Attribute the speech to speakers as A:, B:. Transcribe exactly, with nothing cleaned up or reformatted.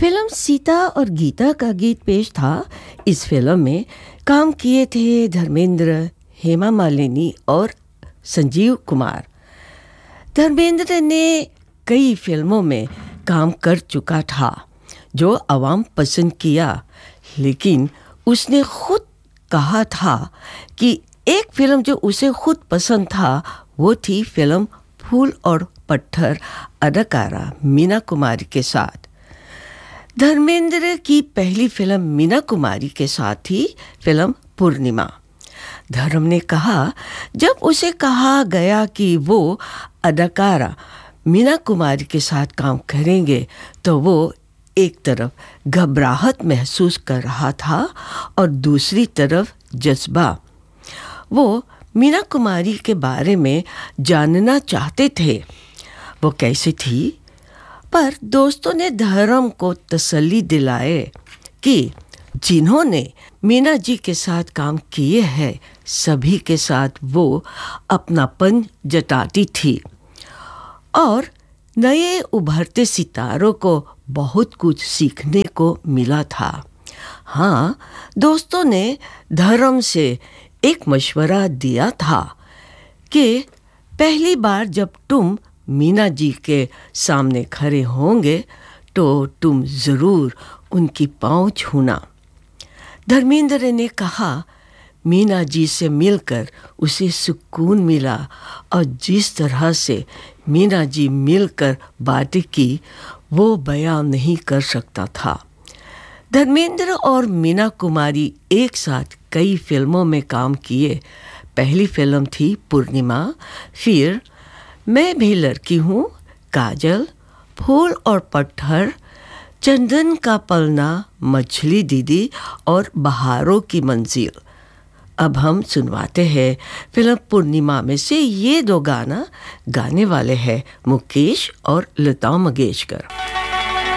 A: Film Sita और गीता का गीत पेश था। इस फिल्म में काम किए थे धर्मेंद्र, हेमा मालिनी और संजीव कुमार। धर्मेंद्र ने कई फिल्मों में काम कर चुका था जो आवाम पसंद किया, लेकिन उसने खुद कहा था कि एक फिल्म जो उसे खुद पसंद था वो थी फिल्म फूल और पत्थर, अदाकारा मीना कुमारी के साथ। धर्मेंद्र की पहली फिल्म मीना कुमारी के साथ थी फिल्म पूर्णिमा। धर्म ने कहा, जब उसे कहा गया कि वो अदाकारा मीना कुमारी के साथ काम करेंगे तो वो एक तरफ घबराहट महसूस कर रहा था और दूसरी तरफ जज्बा। वो मीना कुमारी के बारे में जानना चाहते थे, वो कैसे थी। पर दोस्तों ने धर्म को तसल्ली दिलाए कि जिन्होंने मीना जी के साथ काम किए हैं सभी के साथ वो अपनापन जताती थी और नए उभरते सितारों को बहुत कुछ सीखने को मिला था। हाँ, दोस्तों ने धर्म से एक मशवरा दिया था कि पहली बार जब तुम मीना जी के सामने खड़े होंगे तो तुम ज़रूर उनकी पाँव छूना। धर्मेंद्र ने कहा, मीना जी से मिलकर उसे सुकून मिला और जिस तरह से मीना जी मिलकर बातें की वो बयान नहीं कर सकता था। धर्मेंद्र और मीना कुमारी एक साथ कई फिल्मों में काम किए। पहली फिल्म थी पूर्णिमा, फिर मैं भी लड़की हूँ, काजल, फूल और पत्थर, चंदन का पलना, मछली दीदी और बहारों की मंजिल। अब हम सुनवाते हैं फिल्म पूर्णिमा में से ये दो गाना। गाने वाले हैं मुकेश और लता मंगेशकर।